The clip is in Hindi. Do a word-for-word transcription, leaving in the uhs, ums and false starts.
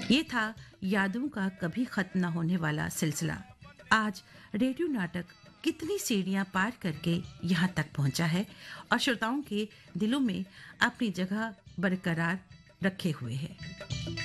ये था यादों का कभी खत्म न होने वाला सिलसिला। आज रेडियो नाटक कितनी सीढ़ियां पार करके यहाँ तक पहुंचा है और श्रोताओं के दिलों में अपनी जगह बरकरार रखे हुए है।